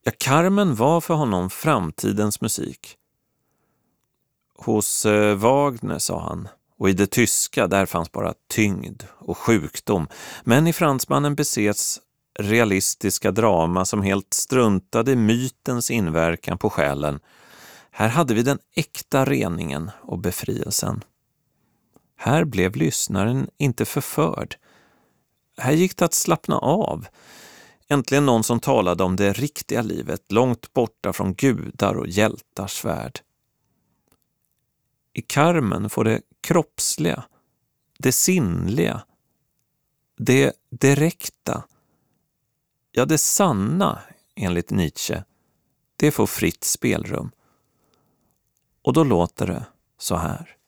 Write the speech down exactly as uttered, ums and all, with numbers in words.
Ja, Carmen var för honom framtidens musik. Hos eh, Wagner, sa han, och i det tyska där fanns bara tyngd och sjukdom. Men i fransmannen beses realistiska drama som helt struntade i mytens inverkan på själen. Här hade vi den äkta reningen och befrielsen. Här blev lyssnaren inte förförd. Här gick det att slappna av. Äntligen någon som talade om det riktiga livet, långt borta från gudar och hjältars värld. I Carmen får det kroppsliga, det sinnliga, det direkta, ja det sanna, enligt Nietzsche, det får fritt spelrum. Och då låter det så här.